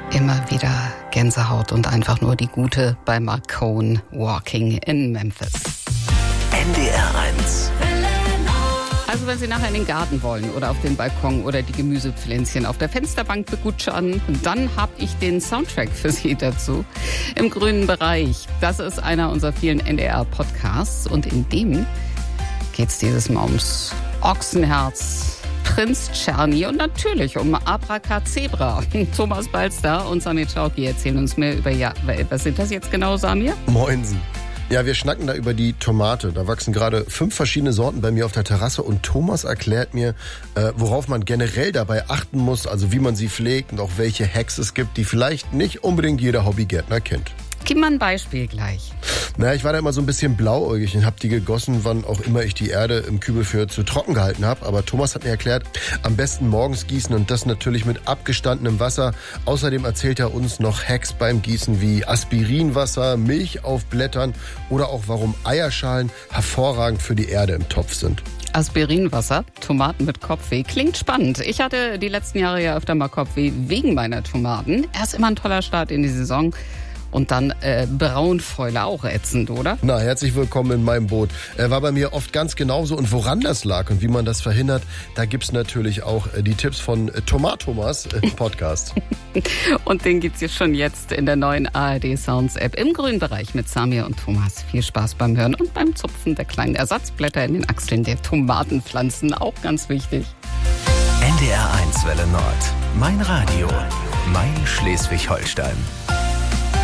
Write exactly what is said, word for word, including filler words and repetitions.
Immer wieder Gänsehaut und einfach nur die gute bei Marc Cohn, Walking in Memphis. N D R eins. Also wenn Sie nachher in den Garten wollen oder auf den Balkon oder die Gemüsepflänzchen auf der Fensterbank begutschern, dann habe ich den Soundtrack für Sie dazu. Im grünen Bereich. Das ist einer unserer vielen N D R-Podcasts und in dem geht es dieses Mal ums Ochsenherz, Prinz Czerny und natürlich um Abracazebra. Thomas Balster und Samir Chowki erzählen uns mehr über, ja, was sind das jetzt genau, Samir? Moinsen. Ja, wir schnacken da über die Tomate. Da wachsen gerade fünf verschiedene Sorten bei mir auf der Terrasse und Thomas erklärt mir, äh, worauf man generell dabei achten muss, also wie man sie pflegt und auch welche Hacks es gibt, die vielleicht nicht unbedingt jeder Hobbygärtner kennt. Gib mal ein Beispiel gleich. Na, ich war da immer so ein bisschen blauäugig und hab die gegossen, wann auch immer ich die Erde im Kübel für zu trocken gehalten habe. Aber Thomas hat mir erklärt, am besten morgens gießen und das natürlich mit abgestandenem Wasser. Außerdem erzählt er uns noch Hacks beim Gießen wie Aspirinwasser, Milch auf Blättern oder auch warum Eierschalen hervorragend für die Erde im Topf sind. Aspirinwasser, Tomaten mit Kopfweh. Klingt spannend. Ich hatte die letzten Jahre ja öfter mal Kopfweh wegen meiner Tomaten. Erst immer ein toller Start in die Saison. Und dann äh, Braunfäule, auch ätzend, oder? Na, herzlich willkommen in meinem Boot. Er war bei mir oft ganz genauso und woran das lag und wie man das verhindert, da gibt's natürlich auch äh, die Tipps von äh, Tomatomas im Podcast. Und den gibt's jetzt schon jetzt in der neuen A R D Sounds App im grünen Bereich mit Samir und Thomas. Viel Spaß beim Hören und beim Zupfen der kleinen Ersatzblätter in den Achseln der Tomatenpflanzen, auch ganz wichtig. N D R eins Welle Nord. Mein Radio. Mein Schleswig-Holstein.